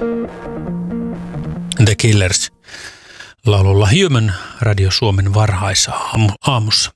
The Killers laululla Human Radio Suomen varhaisaamussa.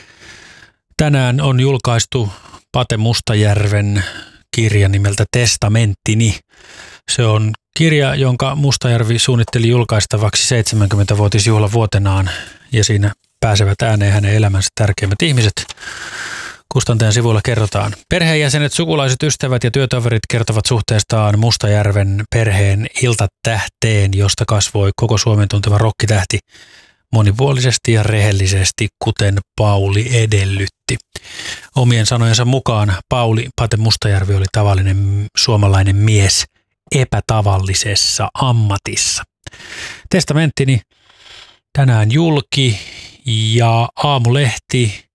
Tänään on julkaistu Pate Mustajärven kirja nimeltä Testamenttini. Se on kirja, jonka Mustajärvi suunnitteli julkaistavaksi 70-vuotisjuhlavuotenaan, ja siinä pääsevät ääneen hänen elämänsä tärkeimmät ihmiset. Kustantajan sivuilla kerrotaan. Perheenjäsenet, sukulaiset, ystävät ja työtoverit kertovat suhteestaan Mustajärven perheen iltatähteen, josta kasvoi koko Suomen tunteva rokkitähti monipuolisesti ja rehellisesti, kuten Pauli edellytti. Omien sanojensa mukaan Pauli Pate Mustajärvi oli tavallinen suomalainen mies epätavallisessa ammatissa. Testamenttini tänään julki, ja Aamulehti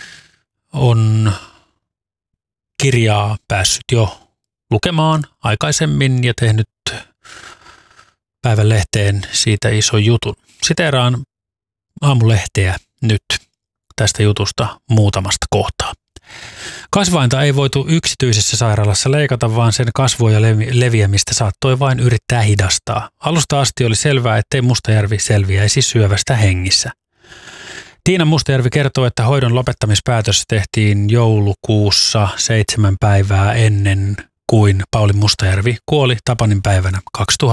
on kirjaa päässyt jo lukemaan aikaisemmin ja tehnyt päivän lehteen siitä ison jutun. Siteeraan Aamulehteä nyt tästä jutusta muutamasta kohtaa. Kasvainta ei voitu yksityisessä sairaalassa leikata, vaan sen kasvua ja leviämistä saattoi vain yrittää hidastaa. Alusta asti oli selvää, ettei Mustajärvi selviäisi syövästä hengissä. Tiina Mustajärvi kertoo, että hoidon lopettamispäätös tehtiin joulukuussa 7 päivää ennen kuin Pauli Mustajärvi kuoli Tapanin päivänä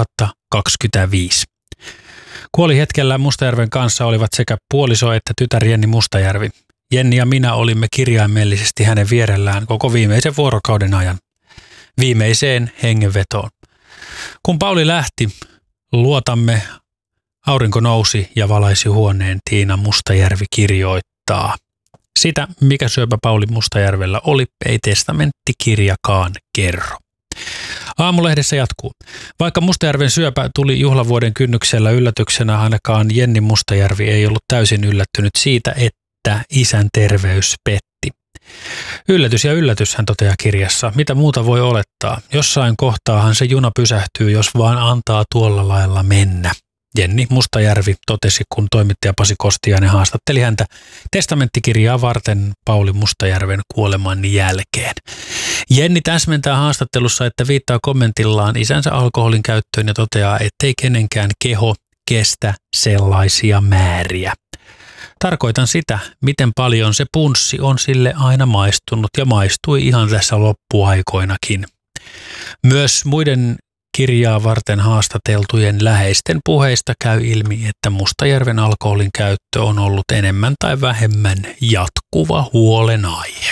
2025. Kuolihetkellä Mustajärven kanssa olivat sekä puoliso että tytär Jenni Mustajärvi. Jenni ja minä olimme kirjaimellisesti hänen vierellään koko viimeisen vuorokauden ajan, viimeiseen hengenvetoon. Kun Pauli lähti, luotamme, aurinko nousi ja valaisi huoneen, Tiina Mustajärvi kirjoittaa. Sitä, mikä syöpä Pauli Mustajärvellä oli, ei testamenttikirjakaan kerro. Aamulehdessä jatkuu. Vaikka Mustajärven syöpä tuli juhlavuoden kynnyksellä yllätyksenä, ainakaan Jenni Mustajärvi ei ollut täysin yllättynyt siitä, että isän terveys petti. Yllätys ja yllätys, hän toteaa kirjassa. Mitä muuta voi olettaa? Jossain kohtaahan se juna pysähtyy, jos vaan antaa tuolla lailla mennä. Jenni Mustajärvi totesi, kun toimittaja Pasi Kostiainen haastatteli häntä testamenttikirjaa varten Pauli Mustajärven kuoleman jälkeen. Jenni täsmentää haastattelussa, että viittaa kommentillaan isänsä alkoholin käyttöön ja toteaa, ettei kenenkään keho kestä sellaisia määriä. Tarkoitan sitä, miten paljon se punssi on sille aina maistunut ja maistui ihan tässä loppuaikoinakin. Myös muiden kirjaa varten haastateltujen läheisten puheista käy ilmi, että Mustajärven alkoholin käyttö on ollut enemmän tai vähemmän jatkuva huolenaihe.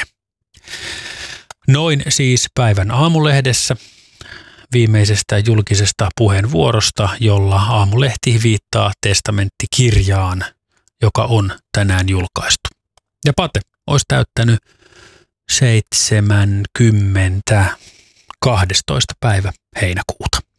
Noin siis päivän Aamulehdessä viimeisestä julkisesta puheenvuorosta, jolla Aamulehti viittaa testamenttikirjaan, joka on tänään julkaistu. Ja Pate olisi täyttänyt 70 12. päivä heinäkuuta.